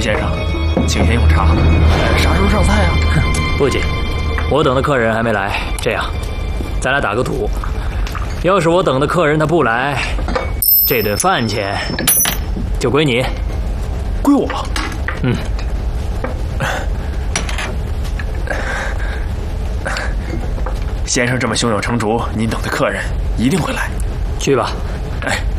先生，请先用茶。啥时候上菜啊？ 不急，我等的客人还没来。这样，咱俩打个赌，要是我等的客人他不来，这顿饭钱就归你， 归我。 嗯。 先生这么胸有成竹，您等的客人一定会来。 去吧。 哎。